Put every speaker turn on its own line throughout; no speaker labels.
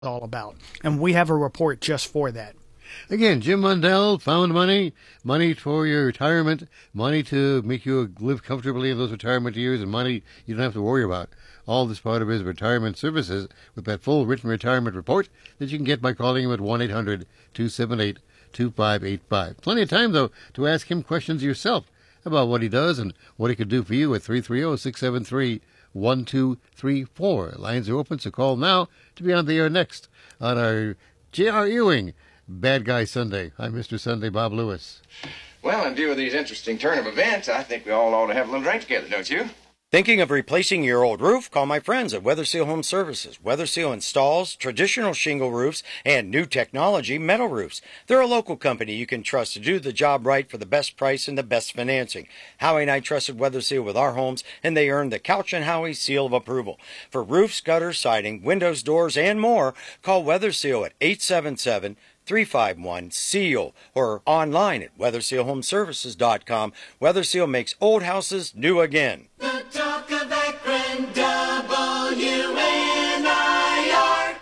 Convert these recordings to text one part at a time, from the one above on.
all about. And we have a report just for that.
Again, Jim Mundell, found money for your retirement, money to make you live comfortably in those retirement years, and money you don't have to worry about. All this part of his retirement services with that full written retirement report that you can get by calling him at 1-800-278-2585. Plenty of time, though, to ask him questions yourself about what he does and what he could do for you at 330-673-1234. Lines are open, so call now to be on the air next on our J.R. Ewing Bad Guy Sunday. I'm Mr. Sunday, Bob Lewis.
Well, in view of these interesting turn of events, I think we all ought to have a little drink together, don't you?
Thinking of replacing your old roof? Call my friends at Weatherseal Home Services. Weatherseal installs traditional shingle roofs and new technology metal roofs. They're a local company you can trust to do the job right for the best price and the best financing. Howie and I trusted Weatherseal with our homes, and they earned the Couch and Howie seal of approval. For roofs, gutters, siding, windows, doors, and more, call Weatherseal at 877-351-SEAL or online at WeathersealHomeservices.com. Weatherseal makes old houses new again.
The talk of Akron, WNIR.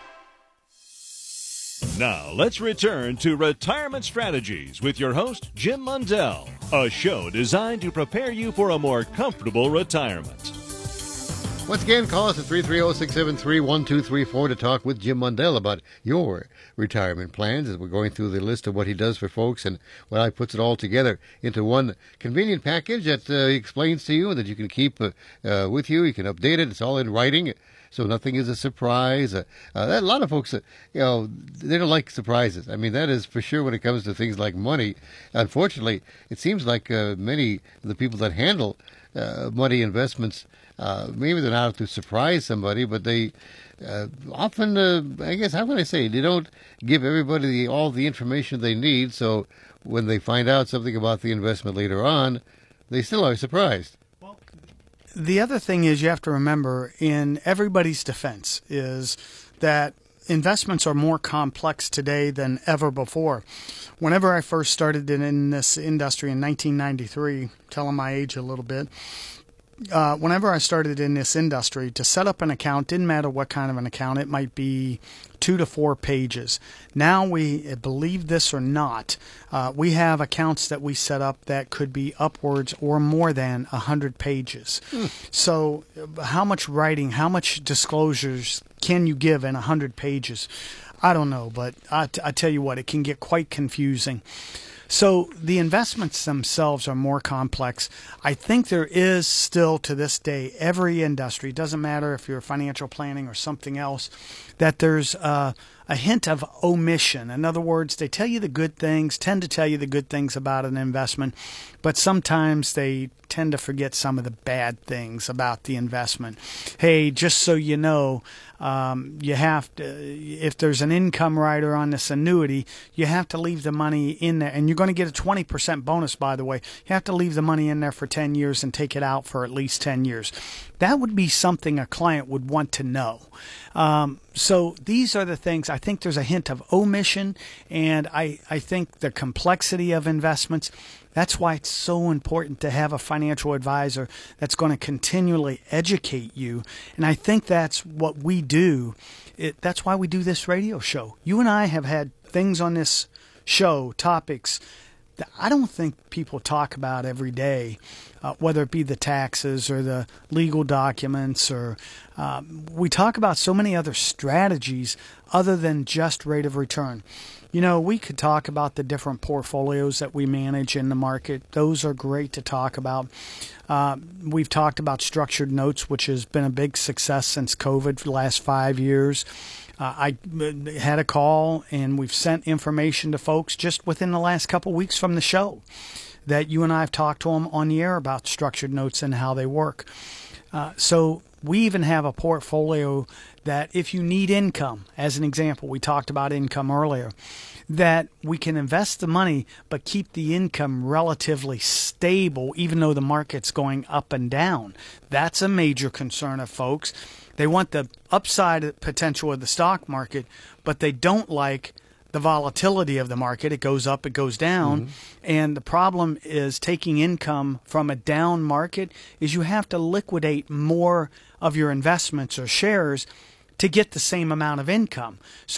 Now, let's return to Retirement Strategies with your host, Jim Mundell, a show designed to prepare you for a more comfortable retirement.
Once again, call us at 330-673-1234 to talk with Jim Mundell about your retirement plans as we're going through the list of what he does for folks and what I puts it all together into one convenient package that he explains to you and that you can keep with you. You can update it. It's all in writing, so nothing is a surprise. A lot of folks, they don't like surprises. I mean, that is for sure when it comes to things like money. Unfortunately, it seems like many of the people that handle money investments, maybe they're not out to surprise somebody, but they often, I guess, how can I say, they don't give everybody all the information they need, so when they find out something about the investment later on, they still are surprised.
The other thing is you have to remember, in everybody's defense, is that investments are more complex today than ever before. Whenever I first started in this industry in 1993, telling my age a little bit, whenever I started in this industry, to set up an account, didn't matter what kind of an account, it might be 2 to 4 pages. Now we, believe this or not, we have accounts that we set up that could be upwards or more than 100 pages. So how much writing, how much disclosures can you give in 100 pages? I don't know, but I tell you what, it can get quite confusing. So the investments themselves are more complex. I think there is still, to this day, every industry, doesn't matter if you're financial planning or something else, that there's a hint of omission. In other words, they tell you the good things, tend to tell you the good things about an investment, but sometimes they tend to forget some of the bad things about the investment. Hey, just so you know, you have to, if there's an income rider on this annuity, you have to leave the money in there, and you're going to get a 20% bonus, by the way. You have to leave the money in there for 10 years and take it out for at least 10 years. That would be something a client would want to know. So these are the things. I think there's a hint of omission, and I think the complexity of investments, that's why it's so important to have a financial advisor that's going to continually educate you. And I think that's what we do. That's why we do this radio show. You and I have had things on this show, topics that I don't think people talk about every day, whether it be the taxes or the legal documents, or we talk about so many other strategies other than just rate of return. You know, we could talk about the different portfolios that we manage in the market. Those are great to talk about. We've talked about structured notes, which has been a big success since COVID for the last 5 years. I had a call, and we've sent information to folks just within the last couple weeks from the show that you and I have talked to them on the air about structured notes and how they work. So we even have a portfolio that if you need income, as an example, we talked about income earlier, that we can invest the money but keep the income relatively stable even though the market's going up and down. That's a major concern of folks. They want the upside potential of the stock market, but they don't like the volatility of the market. It goes up, it goes down. Mm-hmm. And the problem is taking income from a down market is you have to liquidate more of your investments or shares to get the same amount of income. So